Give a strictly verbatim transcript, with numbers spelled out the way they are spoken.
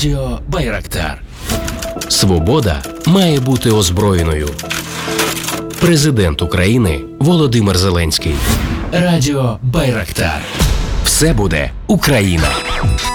Радіо Байрактар. Свобода має бути озброєною. Президент України Володимир Зеленський. Радіо Байрактар. Все буде Україна.